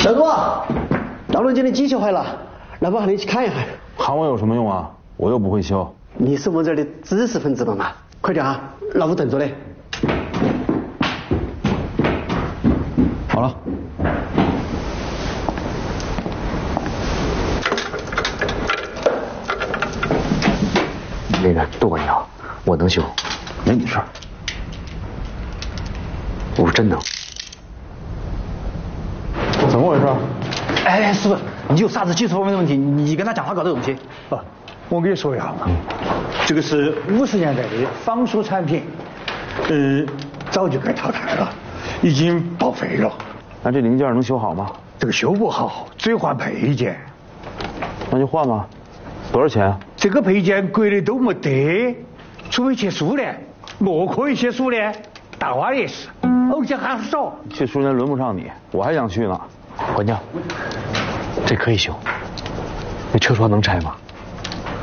小杜，老龙今天机器坏了，来帮你去看一看。 喊我有什么用啊？我又不会修。 你是我们这儿的知识分子了嘛？快点啊，老夫等着嘞。 好了。 那个不管要，我能修， 没你事儿。 我真能。 怎么回事？ 哎，师傅，你有啥子技术方面的问题，你跟他讲话搞这东西。 啊，我跟你说一下嘛，这个是50年代的仿塑产品，早就该淘汰了，已经报废了。 那这零件能修好吗？ 这个修不好，只有换配件。 那就换吧。多少钱？ 这个配件国内都没得，除非去苏联，我可以去苏联，大娃也是，而且还少。 去苏联轮不上你，我还想去呢。 管家，这可以修。那车窗能拆吗？